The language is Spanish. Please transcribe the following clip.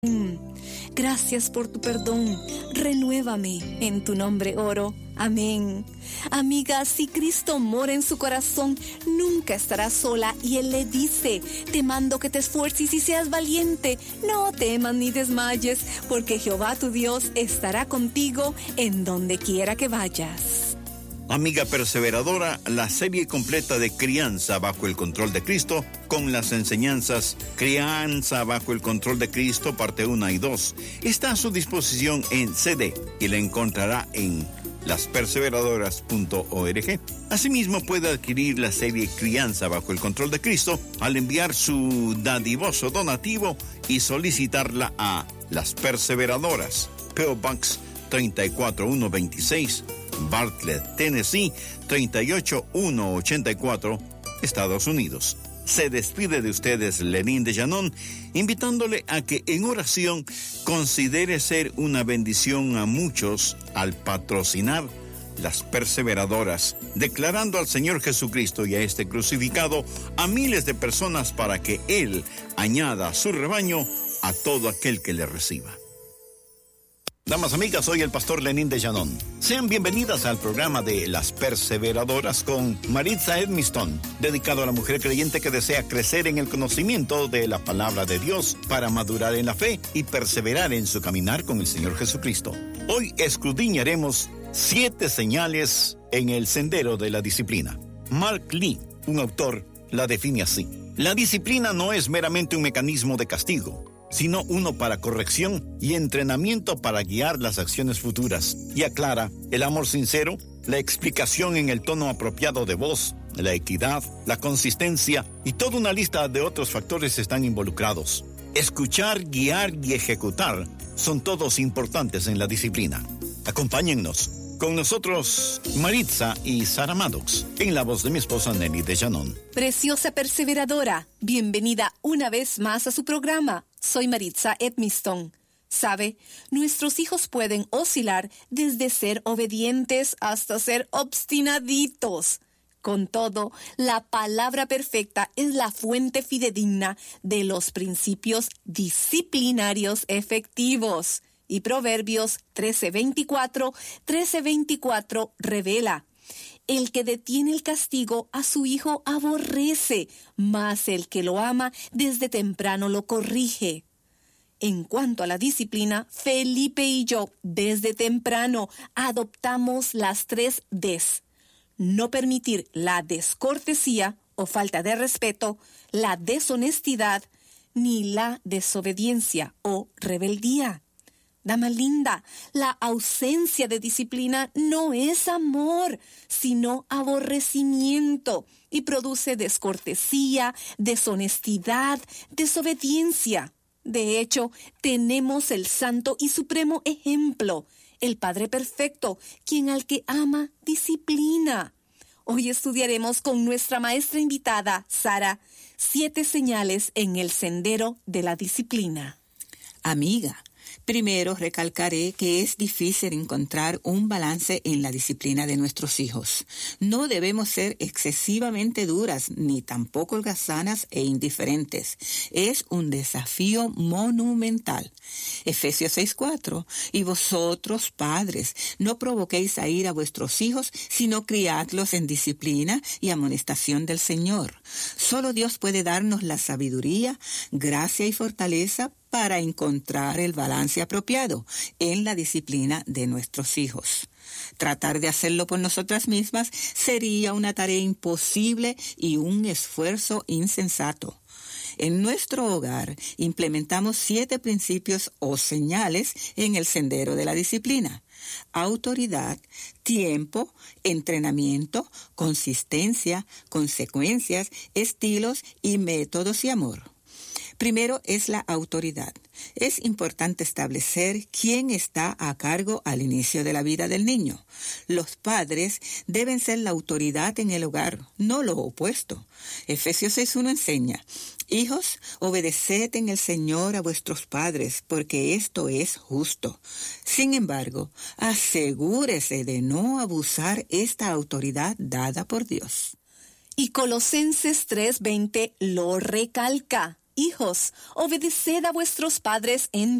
Gracias por tu perdón. Renuévame. En tu nombre oro. Amén. Amiga, si Cristo mora en su corazón, nunca estarás sola. Y Él le dice: te mando que te esfuerces y seas valiente. No temas ni desmayes, porque Jehová tu Dios estará contigo en donde quiera que vayas. Amiga perseveradora, la serie completa de Crianza bajo el control de Cristo, con las enseñanzas Crianza bajo el control de Cristo, parte 1 y 2, está a su disposición en CD y la encontrará en lasperseveradoras.org. Asimismo, puede adquirir la serie Crianza bajo el control de Cristo al enviar su dadivoso donativo y solicitarla a Las Perseveradoras, P.O. Box 34126, Bartlett, Tennessee 38184, Estados Unidos. Se despide de ustedes Lenín de Llanón, invitándole a que en oración considere ser una bendición a muchos al patrocinar Las Perseveradoras, declarando al Señor Jesucristo y a este crucificado a miles de personas para que Él añada a su rebaño a todo aquel que le reciba. Damas amigas, soy el pastor Lenín de Llanón. Sean bienvenidas al programa de Las Perseveradoras con Maritza Edmiston, dedicado a la mujer creyente que desea crecer en el conocimiento de la palabra de Dios para madurar en la fe y perseverar en su caminar con el Señor Jesucristo. Hoy escudriñaremos 7 señales en el sendero de la disciplina. Mark Lee, un autor, la define así: la disciplina no es meramente un mecanismo de castigo, sino uno para corrección y entrenamiento para guiar las acciones futuras. Y aclara: el amor sincero, la explicación en el tono apropiado de voz, la equidad, la consistencia y toda una lista de otros factores están involucrados. Escuchar, guiar y ejecutar son todos importantes en la disciplina. Acompáñennos. Con nosotros, Maritza y Sara Maddox, en la voz de mi esposa Nelly de Llanón. Preciosa perseveradora, bienvenida una vez más a su programa. Soy Maritza Edmiston. ¿Sabe? Nuestros hijos pueden oscilar desde ser obedientes hasta ser obstinaditos. Con todo, la palabra perfecta es la fuente fidedigna de los principios disciplinarios efectivos. Y Proverbios 13:24 revela: el que detiene el castigo a su hijo aborrece, mas el que lo ama desde temprano lo corrige. En cuanto a la disciplina, Felipe y yo desde temprano adoptamos las 3 Ds. No permitir la descortesía o falta de respeto, la deshonestidad, ni la desobediencia o rebeldía. Dama linda, la ausencia de disciplina no es amor, sino aborrecimiento, y produce descortesía, deshonestidad, desobediencia. De hecho, tenemos el santo y supremo ejemplo, el Padre Perfecto, quien al que ama, disciplina. Hoy estudiaremos con nuestra maestra invitada, Sara, 7 señales en el sendero de la disciplina. Amiga, primero recalcaré que es difícil encontrar un balance en la disciplina de nuestros hijos. No debemos ser excesivamente duras, ni tampoco holgazanas e indiferentes. Es un desafío monumental. Efesios 6:4, y vosotros, padres, no provoquéis a ira a vuestros hijos, sino criadlos en disciplina y amonestación del Señor. Solo Dios puede darnos la sabiduría, gracia y fortaleza para encontrar el balance apropiado en la disciplina de nuestros hijos. Tratar de hacerlo por nosotras mismas sería una tarea imposible y un esfuerzo insensato. En nuestro hogar implementamos 7 principios o señales en el sendero de la disciplina: autoridad, tiempo, entrenamiento, consistencia, consecuencias, estilos y métodos y amor. Primero es la autoridad. Es importante establecer quién está a cargo al inicio de la vida del niño. Los padres deben ser la autoridad en el hogar, no lo opuesto. Efesios 6:1 enseña: hijos, obedeced en el Señor a vuestros padres, porque esto es justo. Sin embargo, asegúrese de no abusar esta autoridad dada por Dios. Y Colosenses 3:20 lo recalca: hijos, obedeced a vuestros padres en